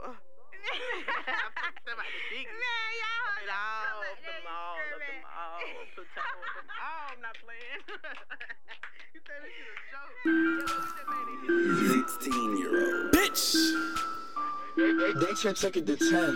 Them out the dick. Man, y'all. Put them all. I'm not playing. You said this shit a joke. 16-year-old bitch. They took it to 10.